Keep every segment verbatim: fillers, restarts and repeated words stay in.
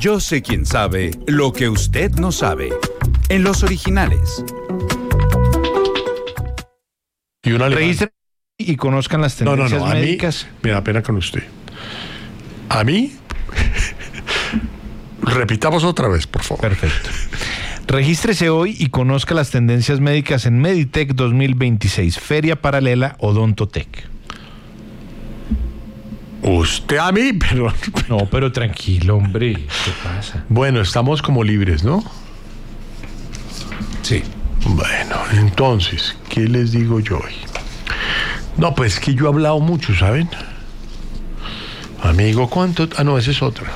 Yo sé quién sabe lo que usted no sabe. En los originales. Y una Registren y conozcan las tendencias no, no, no, médicas. A mí, me da pena con usted. A mí, repitamos otra vez, por favor. Perfecto. Regístrese hoy y conozca las tendencias médicas en Meditech dos mil veintiséis, Feria Paralela Odontotech. Usted a mí, pero... No, pero tranquilo, hombre. ¿Qué pasa? Bueno, estamos como libres, ¿no? Sí. Bueno, entonces, ¿qué les digo yo hoy? No, pues que yo he hablado mucho, ¿saben? Amigo, ¿cuánto? Ah, no, ese es otro.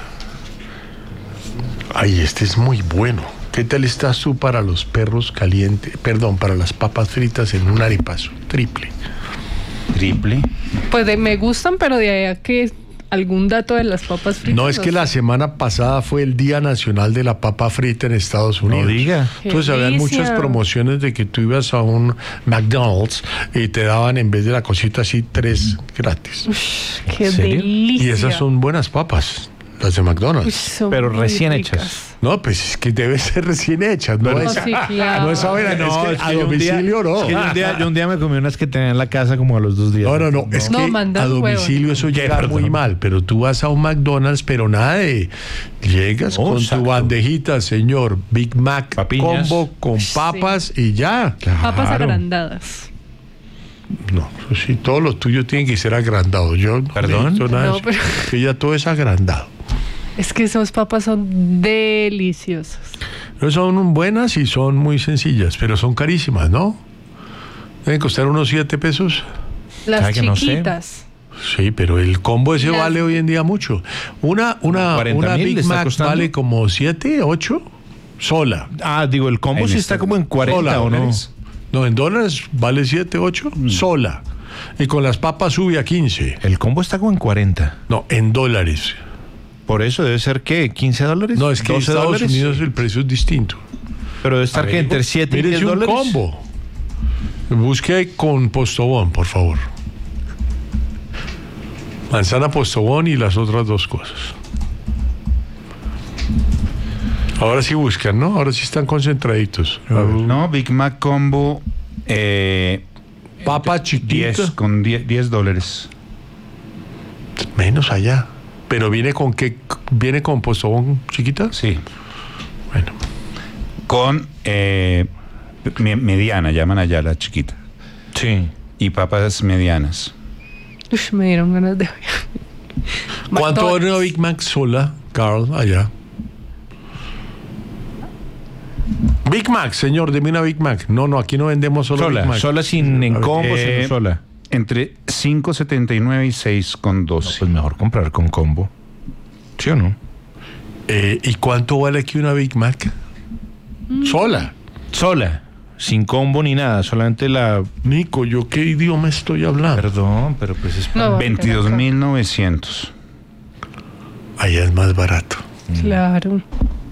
Ay, este es muy bueno. ¿Qué tal estás tú para los perros calientes? Perdón, para las papas fritas en un arepazo triple. ¿Triple? Pues de, me gustan, pero de ahí a que algún dato de las papas fritas. No, es que la semana pasada fue el Día Nacional de la Papa Frita en Estados Unidos. No diga. Entonces había muchas promociones de que tú ibas a un McDonald's y te daban en vez de la cosita así tres gratis. Ush, qué ¿En serio? delicia. Y esas son buenas papas, las de McDonald's. Uy, son Pero muy recién ricas. hechas. No, pues es que debe ser recién hechas. No, No, es, sí, claro. no es saber, No, es es que que a yo un día- domicilio no. es que yo un día, yo un día me comí unas que tenía en la casa como a los dos días. No, no, no, es No, que mandan a domicilio huevo. eso llega Perdón. muy mal, pero tú vas a un McDonald's, pero nada de llegas No, con exacto. tu bandejita, señor, Big Mac, Papiñas. combo con papas y ya. Papas Claro. agrandadas. No, eso sí, todo lo tuyo tiene que ser agrandado. Yo no ¿Perdón? necesito nada de No, eso. pero- Que ya todo es agrandado. Es que esas papas son deliciosas. No son buenas y son muy sencillas, pero son carísimas, ¿no? Deben costar unos siete pesos. Las ¿Sabe que no sé? chiquitas. Sí, pero el combo ese Las- vale hoy en día mucho. Una, una, cuarenta una mil Big le está Mac costando. vale como siete, ocho sola. Ah, digo, el combo En sí esta- está como en cuarenta Sola, o no. dólares. No, en dólares vale siete, ocho sola. Y con las papas sube a quince. El combo está como en cuarenta. No, en dólares. Por eso debe ser, ¿qué? ¿quince dólares? No, es que en ¿doce Estados dólares? Unidos el precio es distinto. Pero debe estar, ¿qué? Entre siete y diez Mírese un dólares. combo. Busque con Postobón, por favor. Manzana Postobón y las otras dos cosas. Ahora sí buscan, ¿no? Ahora sí están concentraditos. A ver. No, Big Mac Combo. Eh, Papa chiquita. diez con diez dólares. Menos allá. Pero viene con qué? ¿Viene con Postobón chiquita? Sí. Bueno. Con eh, me- mediana, llaman allá la chiquita. Sí. Y papas medianas. Ush, me dieron ganas de... ¿Cuánto McDonald's. vale una Big Mac sola, Carl, allá? Big Mac, señor, deme una Big Mac. No, no, aquí no vendemos solo Big Sola, Mac. sola sin en A ver, combo, eh, sino sola. Entre cinco setenta y nueve y seis con No, doce. pues mejor comprar con combo. ¿Sí o no? Eh, ¿Y cuánto vale aquí una Big Mac? Sola. Sola. Sin combo ni nada, solamente la... Nico, ¿yo qué idioma estoy hablando? Perdón, pero pues es... No, veintidós mil novecientos. Allá es más barato. Claro.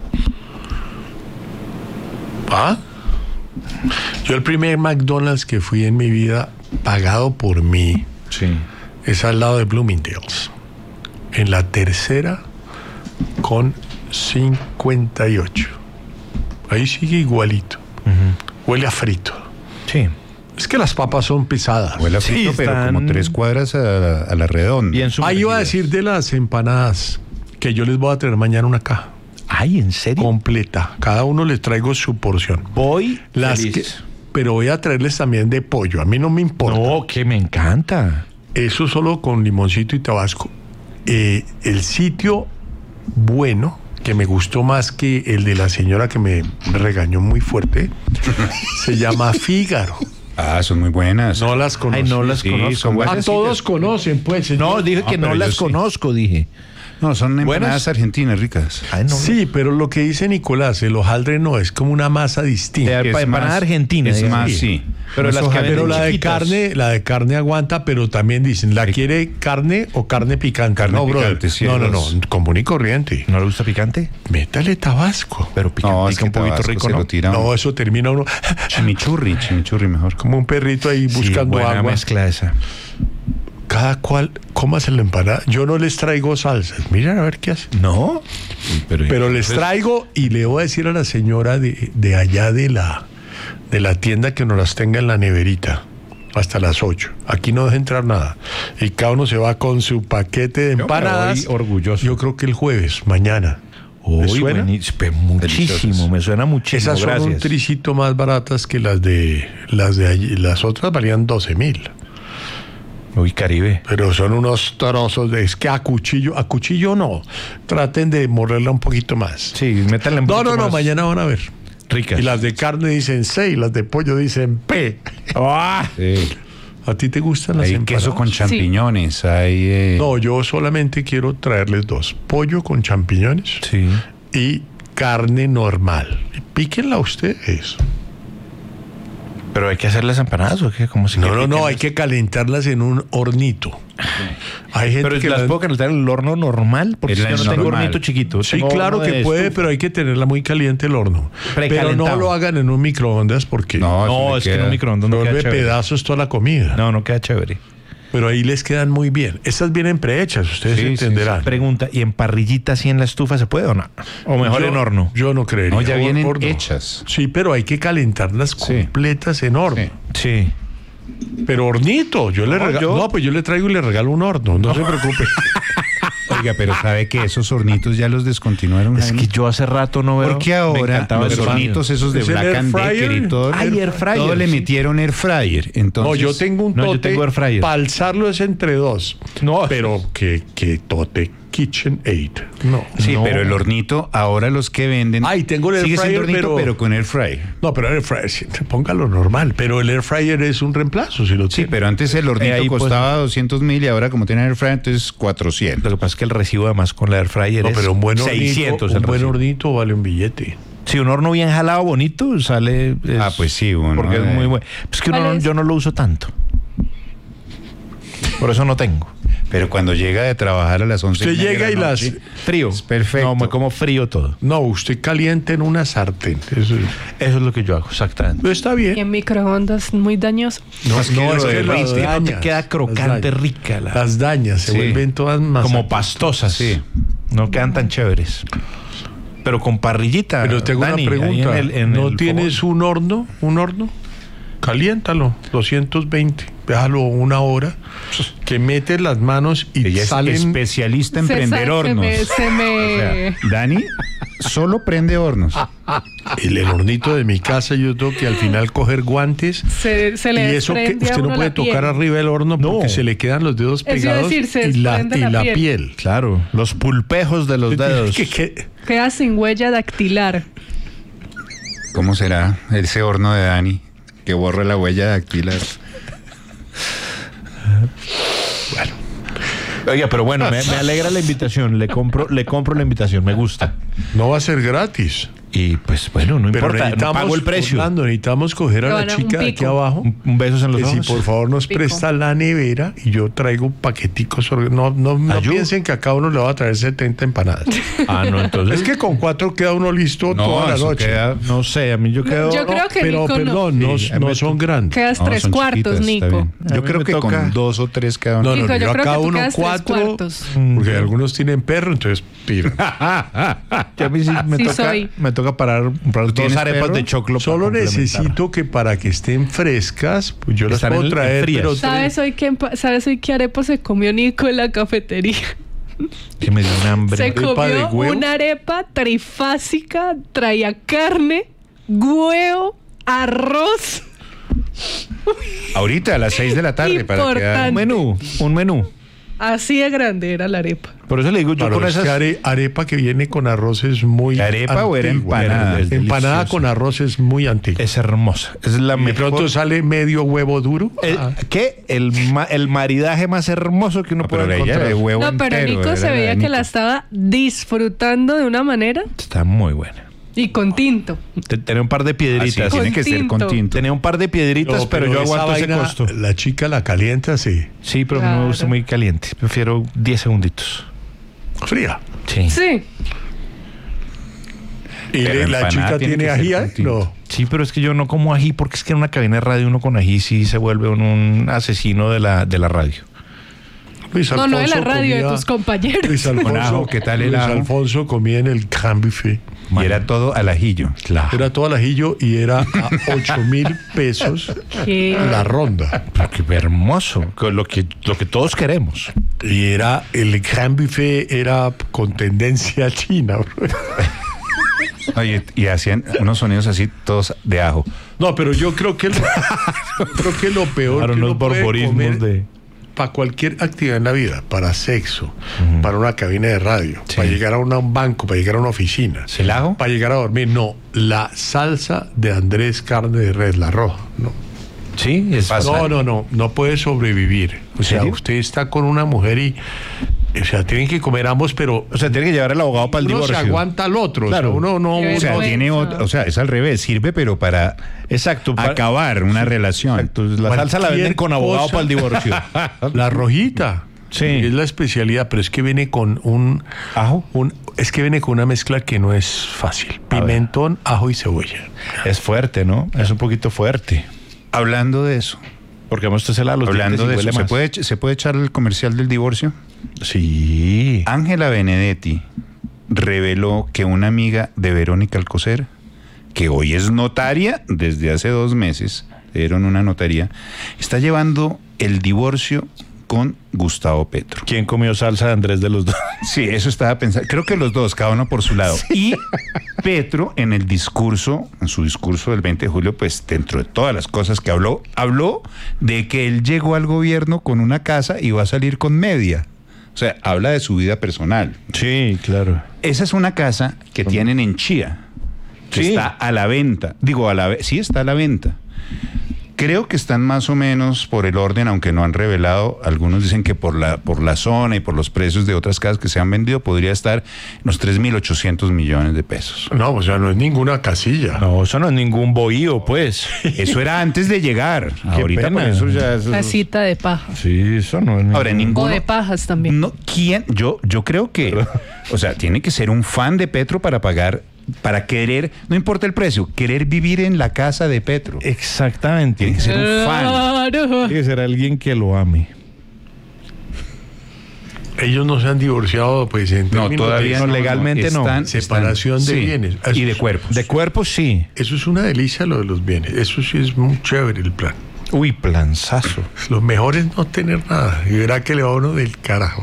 ¿Ah? Yo el primer McDonald's que fui en mi vida, pagado por mí, Sí. es al lado de Bloomingdale's. En la tercera con cincuenta y ocho. Ahí sigue igualito. Huele a frito. Sí. Es que las papas son pesadas. Huele a Sí, frito, pero están- como tres cuadras a, a la redonda. Bien Ahí iba a sumergidas. decir de las empanadas, que yo les voy a traer mañana una caja Ay, ¿en serio? completa. Cada uno les traigo su porción. Voy Las feliz. que, pero voy a traerles también de pollo. A mí no me importa. No, que me encanta. Eso solo con limoncito y tabasco. Eh, el sitio bueno, que me gustó más que el de la señora que me regañó muy fuerte, se llama Fígaro. Ah, son muy buenas. No las conozco. Ay, no las Sí, conozco. son buenas. A todos conocen, pues. No, señor. dije que Ah, no pero las yo sí. conozco, dije. No, son empanadas ¿Buenas? argentinas ricas. Ay, no. Sí, pero lo que dice Nicolás, el hojaldre no, es como una masa distinta. De Es empanada más- argentina. es digamos. más, sí. Pero No las es que hojaldre, Pero venden la de chiquitas. carne, la de carne aguanta, pero también dicen, ¿la quiere carne o carne picante? Carne no, brother. picante, sí, no, no, los- no, común y corriente. ¿No le gusta picante? Métale tabasco. Pero picante, No, es pica que un poquito Tabasco rico, se ¿no? lo tira No, eso termina uno chimichurri, chimichurri mejor. como un perrito ahí Sí, buscando buena agua. mezcla esa. Cada cual, cómase la empanada. Yo no les traigo salsas. Miren a ver qué hacen. ¿No? Pero, Pero les traigo y le voy a decir a la señora de, de allá de la, de la tienda que nos las tenga en la neverita hasta las ocho. Aquí no deja entrar nada. Y cada uno se va con su paquete de Yo me empanadas. voy orgulloso. Yo creo que el jueves, mañana. ¿Me Uy, suena? buenísimo, muchísimo, Deliciosas. me suena muchísimo. Esas son gracias. un tricito más baratas que las de las de allí. Las otras valían doce mil. Uy, Caribe. Pero son unos trozos de... Es que a cuchillo, a cuchillo no. Traten de morderla un poquito más. Sí, métanle un No, poquito no, no, más mañana van a ver. ricas. Y las de carne dicen C y las de pollo dicen P. ¡Ah! Sí. ¿A ti te gustan las Hay empanadas? queso con champiñones, hay... eh, No, yo solamente quiero traerles dos. Pollo con champiñones Sí. y carne normal. Píquenla ustedes. Pero hay que hacer las empanadas o qué? Como si No, que no, no, piquen hay las- que calentarlas en un hornito. Hay gente Pero que las las- puedo calentar en el horno normal, porque En es que el yo no tengo normal. hornito chiquito. Sí, tengo claro horno que de puede, estufa. pero hay que tenerla muy caliente el horno. Pero no Precalentado. lo hagan en un microondas porque No, eso No, le es que en queda- un microondas no queda vuelve chévere. pedazos toda la comida. No, no queda chévere. Pero ahí les quedan muy bien. Estas vienen prehechas, ustedes Sí, sí, entenderán. Pregunta, ¿y en parrillita así en la estufa se puede o no? O mejor Yo- en horno. Yo no creería. No, ya Hor- vienen horno. hechas. Sí, pero hay que calentarlas Sí. completas en horno. Sí. Sí. Pero hornito, yo le No, regalo. yo- No, pues yo le traigo y le regalo un horno, no, se preocupe. Oiga, pero ¿sabe que esos hornitos ya los descontinuaron? Es Jaime? que yo hace rato no veo. Porque Me ahora encantaba los ver los hornitos esos de ¿Es el Black air and Decker fryer? y todo, Ay, air fryer, todo le sí. metieron air fryer. Entonces, No, yo tengo un No, yo tote. tengo air fryer. Para alzarlo es entre dos. No. Pero que, que tote KitchenAid. No. Sí, No. pero el hornito, ahora los que venden. Ay, tengo el air sigue siendo fryer, hornito, pero- pero con air fryer. No, pero el air fryer, sí, póngalo normal. Pero el air fryer es un reemplazo, si lo Sí, tiene. pero antes el hornito Eh, ahí, pues- costaba doscientos mil y ahora como tiene air fryer, entonces Lo cuatrocientos. que pasa es que el recibo además con la air fryer No, es pero un buen hornito, seiscientos un el buen recibo. hornito vale un billete. Si un horno bien jalado, bonito, sale... es- Ah, pues sí, uno Porque es de- muy bueno. Pues que uno ¿Cuál no- es? yo no lo uso tanto. Por eso no tengo. Pero cuando llega de trabajar a las once Usted media de llega la y las... noche, Frío. Es perfecto. No, me como frío todo. No, usted calienta en una sartén. Eso, Eso es lo que yo hago, exactamente. eso está Y bien. en microondas muy dañoso. No, es que no, es lo que derrite, las no te dañas, queda las crocante, dañas. rica la- Las dañas, se Sí. vuelven todas más... Como pastosas. Sí. No quedan tan chéveres. Pero con parrillita. Pero tengo Dani, una ahí pregunta. en el- en ¿No el tienes fogón. un horno? ¿Un horno? Caliéntalo, doscientos veinte. Déjalo una hora. Que metes las manos y Ella es salen... especialista en Se prender sa- hornos. Se me, se me- O sea, Dani solo prende hornos. El, el hornito de mi casa yo tengo que al final coger guantes. se, se Y le eso que desprende a usted no uno puede la piel. tocar arriba del horno porque No. se le quedan los dedos Eso iba a pegados decir, se y la, desprende y la la piel. piel. Claro, los pulpejos de los dedos. Que- que- Queda sin huella dactilar. ¿Cómo será ese horno de Dani que borra la huella dactilar? Oiga, pero bueno, me, me alegra la invitación. Le compro, le compro la invitación, me gusta. no va a ser gratis. Y pues bueno, no Pero importa, no necesitamos, pago el precio. Orlando, necesitamos coger a Le la van a un chica de aquí pico. abajo. Un, un besos en los Que si ojos. por favor nos Pico. presta la nevera y yo traigo paqueticos. orga- No, no, no Ayú. piensen que a cada uno le va a traer setenta empanadas. Ah, no, entonces. Es que con cuatro queda uno listo No, toda la eso noche. queda- No sé, a mí yo quedo. Yo creo que Pero Nico no. perdón, no, Sí, a no mí son me- grandes. Quedas No, tres son cuartos, chiquitas, está Nico. bien. A Yo mí creo me que toca- con dos o tres cada uno. No, no, Hijo, yo, yo a creo cada que tú uno quedas tres cuatro, cuartos. porque algunos tienen perro, entonces tiro. Ya a mí sí me, Sí toca, soy. me toca parar, comprar dos tienes arepas perro? de choclo. para Solo complementar. necesito que para que estén frescas, pues yo las Están puedo en- en traer, frías. pero ¿Sabes hoy, qué, empa- ¿Sabes hoy qué arepa se comió Nico en la cafetería? Que me dio un hambre. Se ¿Arepa de comió huevo? una arepa trifásica, traía carne, huevo, arroz. Ahorita a las seis de la tarde para Importante. quedar. Un menú, un menú. Así de grande era la arepa. Por eso le digo yo Claro, con es esas. que are- arepa que viene con arroz es muy ¿Arepa o era antigua. empanada? Es Empanada delicioso. con arroz es muy antigua. Es hermosa. Es la De mejor. pronto sale medio huevo duro. El- Ah, ¿Qué? El, ma- el maridaje más hermoso que uno No, pero puede ella encontrar. de huevo No, pero entero, Nico era se la de veía que Nico. la estaba disfrutando de una manera Está muy buena. y con tinto. Te- Tenía un par de Ah, sí, piedritas. tiene Con que ser con tinto. tinto. Tenía un par de piedritas, no, pero, yo esa aguanto ese vaina, costo. La chica la calienta así, Sí, pero no me gusta Claro. muy caliente. Prefiero diez segunditos. fría. Sí. Sí. Y Pero le- la empanada chica tiene tiene que ser ají, con ¿eh? tinto. No. Sí, pero es que yo no como ají porque es que en una cabina de radio uno con ají sí se vuelve un, un asesino de la, de la radio. Luis No, no de la Alfonso radio, de comía- tus compañeros. Luis Alfonso, Con ajo, ¿qué tal el Luis ajo? Alfonso comía en el Grand Buffet. Y era todo al ajillo. Claro. Era todo al ajillo y era a ocho mil pesos ¿Qué? la ronda. Pero qué hermoso. que Lo que, lo que todos queremos. Y era, el Grand Buffet era con tendencia china. bro. Oye, y hacían unos sonidos así, todos de ajo. No, pero yo creo que lo, creo que lo peor Claro, que unos uno puede borborismos comer de... para cualquier actividad en la vida, para sexo, para una cabina de radio, Sí. para llegar a una- un banco, para llegar a una oficina, ¿El ajo? para llegar a dormir, no, la salsa de Andrés carne de res, la roja, no. Sí, es Pasa. No, no, no, no puede sobrevivir. O sea, serio? usted está con una mujer y, o sea, tienen que comer ambos, pero O sea, tiene que llevar el abogado para el uno se divorcio. aguanta al otro. Claro. O sea, uno no. Qué O sea, uno- vergüenza. tiene otro- o sea, es al revés, sirve pero para Exacto. para- acabar una relación. Exacto. La salsa la venden Cualquier con abogado cosa. para el divorcio. La rojita. Sí. Es la especialidad, pero es que viene con un, ¿Ajo? un es que viene con una mezcla que no es fácil. A ver. Pimentón, ajo y cebolla. Es fuerte, ¿no? Es un poquito fuerte. Hablando de eso, Porque vamos a hacer la los hablando dientes y de huele eso, ¿se más. puede, ¿se puede echar el comercial del divorcio? Sí. Ángela Benedetti reveló que una amiga de Verónica Alcocer, que hoy es notaria desde hace dos meses, le dieron una notaría, está llevando el divorcio con Gustavo Petro. ¿Quién comió salsa de Andrés de los dos? Sí, eso estaba pensando. Creo que los dos, cada uno por su lado. Y Petro, en el discurso, en su discurso del veinte de julio, pues dentro de todas las cosas que habló, habló de que él llegó al gobierno con una casa y va a salir con media. O sea, habla de su vida personal. Sí, claro. Esa es una casa que tienen en Chía, que Sí. está a la venta. Digo, a la ve- sí está a la venta. Creo que están más o menos por el orden, aunque no han revelado. Algunos dicen que por la, por la zona y por los precios de otras casas que se han vendido, podría estar en los tres mil ochocientos millones de pesos. No, o sea, no es ninguna casilla. No, eso no es ningún bohío, pues. Eso era antes de llegar. Ahorita por pena. eso ya... eso- Casita de paja. Sí, eso no es Ahora, ningún- O ninguno... de pajas también. No, ¿quién? Yo, yo creo que, o sea, tiene que ser un fan de Petro para pagar, para querer, no importa el precio, querer vivir en la casa de Petro. Exactamente. Tiene que ser un fan. Claro. Tiene que ser alguien que lo ame. Ellos no se han divorciado, pues en No, términos todavía de- no. legalmente no. Están- Separación de sí, bienes. Y de cuerpos. De cuerpo, sí. Eso es una delicia lo de los bienes. Eso sí es muy chévere el plan. Uy, planzazo. Lo mejor es no tener nada. Y verá que le va a uno del carajo.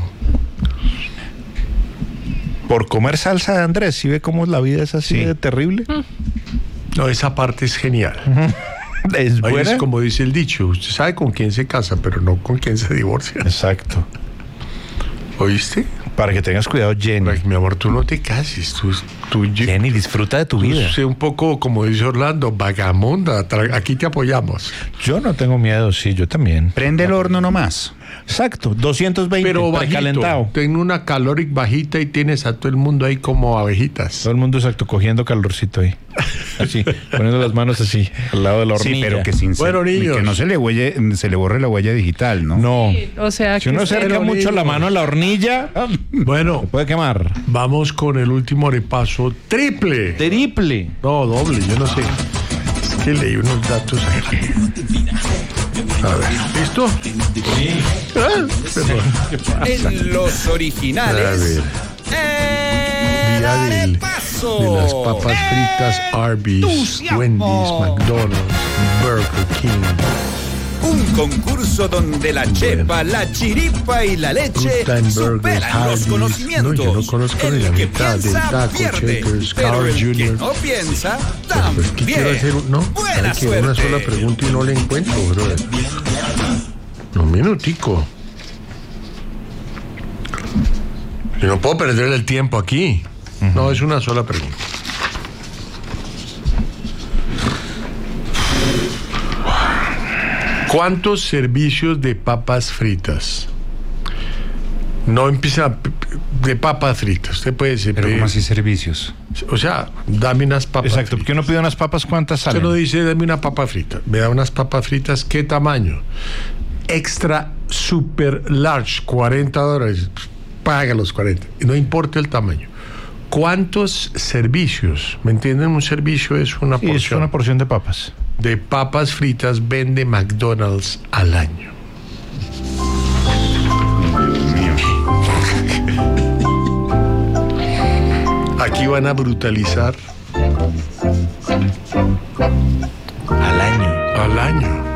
Por comer salsa de Andrés, ¿sí ve cómo la vida es así Sí. de terrible? No, esa parte es genial. Es Ahí buena. es como dice el dicho, usted sabe con quién se casa, pero no con quién se divorcia. Exacto. ¿Oíste? Para que tengas cuidado, Jenny. Para que, mi amor, tú no te cases. Tú, tú, Jenny, disfruta de tu tú vida. sé un poco, como dice Orlando, vagamonda. Tra- Aquí te apoyamos. Yo no tengo miedo, sí, yo también. Prende el horno nomás. Exacto, doscientos veinte, Pero bajito. precalentado. Ten una caloric bajita y tienes a todo el mundo ahí como abejitas. Todo el mundo exacto, cogiendo calorcito ahí. Así, poniendo las manos así, al lado de la Sí, hornilla. pero que sin Bueno, ser- niños. que no se le huelle, se le borre la huella digital, ¿no? No. O sea, Si uno que acerca Pero mucho la digo- mano a la hornilla, Bueno, se puede quemar. vamos con el último repaso triple. Triple. No, doble, yo no sé. Es que leí unos datos aquí. A ver, ¿listo? Ah, perdón. En los A originales. ver, día El del- arepaso. de las papas fritas Arby's, Entusiasmo. Wendy's, McDonald's, Burger King, Un concurso donde la chepa, la chiripa y la leche Good Time Burgers, superan los Hardee's. conocimientos. No, yo no conozco ni la el que mitad del piensa Taco, pierde, Checkers, pero Carl el que junior no piensa Pero es que quiero también. hacer un- no, Buena hay que una suerte. sola pregunta y no le encuentro, brother. Un minutico. Yo no puedo perder el tiempo aquí. No, es una sola pregunta. ¿Cuántos servicios de papas fritas? No empieza p- p- de papas fritas. Usted puede decir, Pero pedir- como así servicios. o sea, dame unas papas Exacto, fritas. porque uno pide unas papas, ¿cuántas Usted salen? no dice, dame una papa frita. Me da unas papas fritas, ¿qué tamaño? Extra super large, cuarenta dólares. Paga los cuarenta. Y no importa el tamaño. ¿Cuántos servicios? ¿Me entienden? Un servicio es una Sí, es porción una porción de papas. de papas fritas vende McDonald's al año. Aquí van a brutalizar Al año. al año.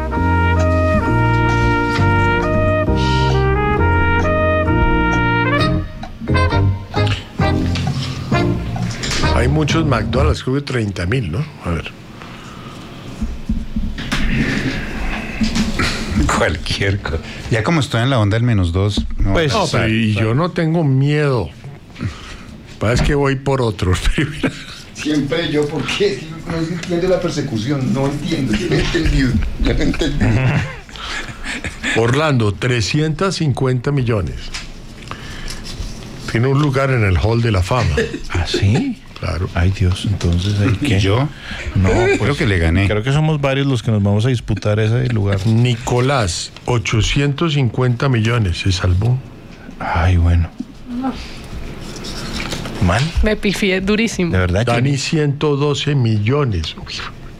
Hay muchos McDonald's, creo que treinta mil, ¿no? A ver. Cualquier cosa. Ya como estoy en la onda del menos dos. No, Pues, No, pero y yo no tengo miedo. Pasa que voy por otros. Siempre yo, ¿por qué? Es que no entiendo la persecución, no entiendo, yo no he entendido, yo no he entendido. Orlando, trescientos cincuenta millones. Tiene un lugar en el Hall de la Fama. ¿Ah, sí? Claro. Ay, Dios, entonces ¿hay ¿Y qué? yo? No, Creo que le gané. Creo que somos varios los que nos vamos a disputar ese lugar. Nicolás, ochocientos cincuenta millones. Se salvó. Ay, bueno. Mal, Me pifié durísimo. de verdad. Dani, Jenny. ciento doce millones. Uy.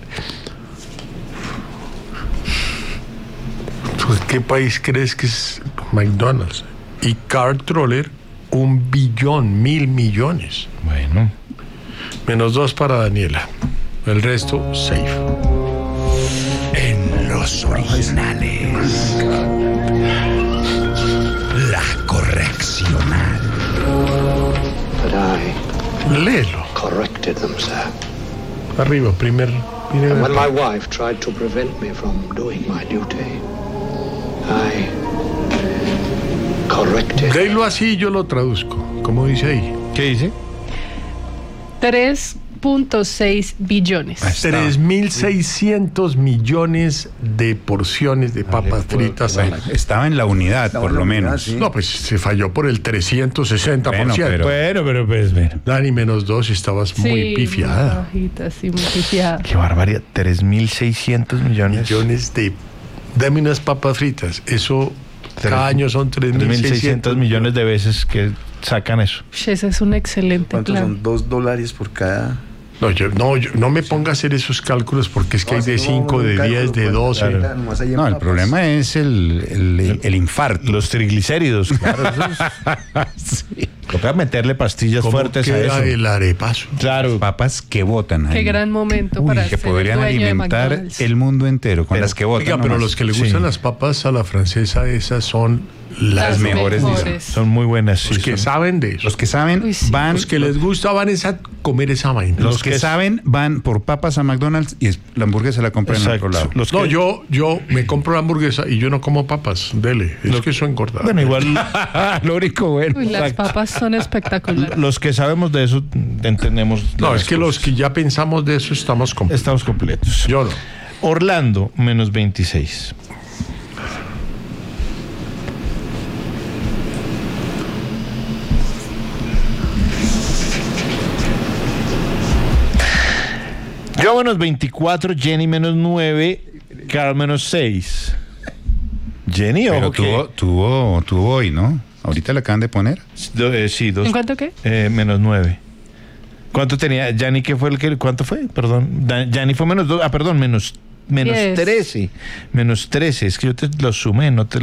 Pues, ¿qué país crees que es McDonald's? Y Car Troller, un billón, mil millones. Bueno. Menos dos para Daniela. El resto, safe. En los originales. La correccional. But I Léelo. corrected them, sir. Arriba, primer. primer And when my wife tried to prevent me from doing my duty, I corrected. Léelo así, yo lo traduzco. ¿Cómo dice ahí? ¿Qué dice? tres punto seis billones. tres mil seiscientos millones de porciones de papas fritas al año. Estaba en la unidad, por lo menos. Sí. No, pues se falló por el trescientos sesenta por ciento. Bueno, pero- Bueno, pero pues, bueno. Dani, menos dos, estabas Sí, muy pifiada. bajita, sí, muy pifiada. Qué barbaridad. tres mil seiscientos millones. Millones de... Dame unas papas fritas. Eso, Tres- cada año son tres tres mil mil seiscientos seiscientos millones de veces que sacan eso. Ush, ese es un excelente ¿Cuántos plan. son? Dos dólares por cada... No, yo, no, yo- no me ponga a hacer esos cálculos porque es que hay de No, cinco, un de cálculo, diez, de pues, doce. claro, nomás ahí en No, el papas. problema es el, el, el infarto. Los triglicéridos, claro. Eso es- Toca meterle pastillas ¿Cómo fuertes a queda eso. el arepaso? Claro. Papas que botan ahí. Qué gran momento Uy, para que ser el podrían dueño de alimentar McDonald's. el mundo entero con Pero- las que botan. Oiga, pero nomás. los que le gustan Sí. las papas a la francesa, esas son las Las mejores, mejores. Son muy buenas. Sí, Los que son- saben de eso. Los que saben Uy, sí. van. Los que les gusta van es a comer esa vaina. los los que, que- saben van por papas a McDonald's y es- la hamburguesa la compran en Exacto. otro lado. Los No, que- yo, yo me compro la hamburguesa y yo no como papas. Dele. Es que eso engorda. Bueno, igual. Lo único bueno. Uy, las exacto. papas son espectaculares. Los que sabemos de eso entendemos. No, las es que cosas. los que ya pensamos de eso estamos completos. Estamos completos. Yo no. Orlando, menos veintiséis. Yo menos veinticuatro, Jenny menos nueve, Carl menos seis. Jenny, Pero ojo que- tuvo, tuvo, tuvo hoy, ¿no? Ahorita la acaban de poner. Do- eh, sí, dos. ¿En cuánto qué? Eh, menos nueve. ¿Cuánto tenía? Yanni, ¿qué fue el que? ¿Cuánto fue? Perdón. Da- Yanni fue menos dos. Ah, perdón, menos, menos Diez. trece. Menos trece. Es que yo te lo sumé, no te